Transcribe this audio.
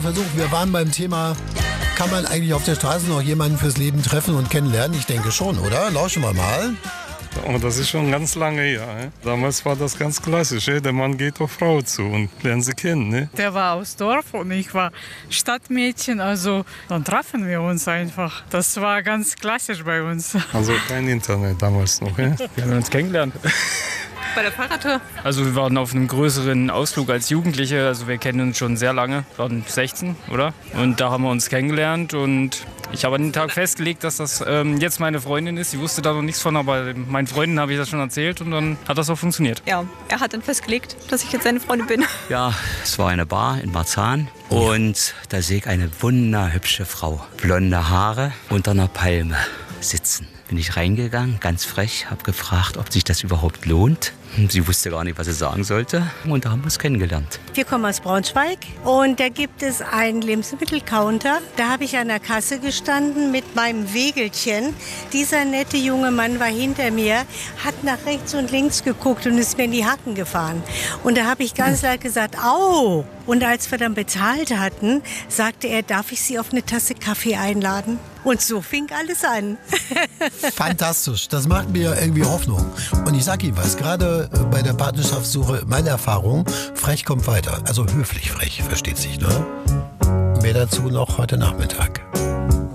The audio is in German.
Versuch, wir waren beim Thema, kann man eigentlich auf der Straße noch jemanden fürs Leben treffen und kennenlernen? Ich denke schon, oder? Lauschen wir mal. Oh, das ist schon ganz lange her. Damals war das ganz klassisch. Der Mann geht auf Frau zu und lernen sie kennen. Ne? Der war aus Dorf und ich war Stadtmädchen, also dann trafen wir uns einfach. Das war ganz klassisch bei uns. Also kein Internet damals noch. Wir haben uns kennengelernt. Bei der Fahrradtour? Also wir waren auf einem größeren Ausflug als Jugendliche, also wir kennen uns schon sehr lange, wir waren 16, oder? Und da haben wir uns kennengelernt und ich habe an den Tag festgelegt, dass das jetzt meine Freundin ist. Sie wusste da noch nichts von, aber meinen Freunden habe ich das schon erzählt und dann hat das auch funktioniert. Ja, er hat dann festgelegt, dass ich jetzt seine Freundin bin. Ja, es war eine Bar in Marzahn und da sehe ich eine wunderhübsche Frau. Blonde Haare unter einer Palme sitzen. Bin ich reingegangen, ganz frech, habe gefragt, ob sich das überhaupt lohnt. Sie wusste gar nicht, was sie sagen sollte und da haben wir uns kennengelernt. Wir kommen aus Braunschweig und da gibt es einen Lebensmittelcounter. Da habe ich an der Kasse gestanden mit meinem Wägelchen. Dieser nette junge Mann war hinter mir, hat nach rechts und links geguckt und ist mir in die Hacken gefahren. Und da habe ich ganz laut gesagt, au! Und als wir dann bezahlt hatten, sagte er, darf ich Sie auf eine Tasse Kaffee einladen? Und so fing alles an. Fantastisch, das macht mir irgendwie Hoffnung. Und ich sag Ihnen was, gerade bei der Partnerschaftssuche, meine Erfahrung, frech kommt weiter. Also höflich frech, versteht sich, ne? Mehr dazu noch heute Nachmittag.